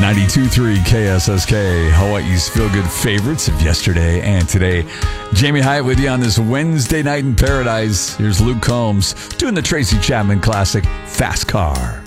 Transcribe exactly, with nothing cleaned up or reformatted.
ninety-two point three K S S K, Hawaii's feel-good favorites of yesterday and today. Jamie Hyatt with you on this Wednesday night in paradise. Here's Luke Combs doing the Tracy Chapman classic, Fast Car.